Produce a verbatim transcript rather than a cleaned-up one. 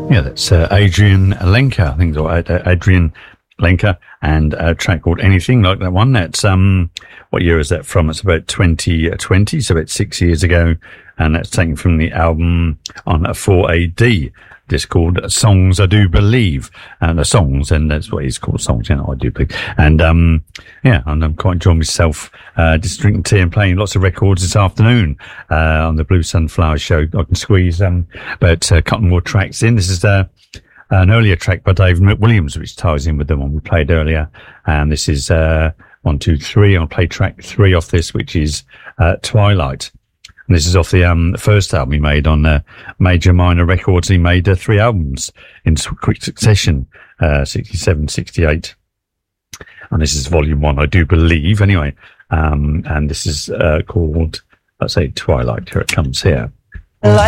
Yeah, that's uh, Adrian Lenker, I think, or uh, Adrian Lenker, and a track called Anything, like that one. That's, um, what year is that from? It's about twenty twenty, so about six years ago, and that's taken from the album on a four A D. This called Songs I Do Believe, and the songs, and that's what it's called, songs, you know, I do believe. And, um, yeah, and I'm quite enjoying myself, uh, just drinking tea and playing lots of records this afternoon, uh, on the Blue Sunflower Show. I can squeeze, um, about a couple more tracks in. This is, uh, an earlier track by David McWilliams, which ties in with the one we played earlier. And this is, uh, one, two, three. I'll play track three off this, which is, uh, Twilight. And this is off the um, first album he made on uh, Major Minor Records. He made uh, three albums in quick succession, uh, sixty-seven, sixty-eight. And this is volume one, I do believe, anyway. Um, and this is uh, called, let's say, Twilight. Here it comes here.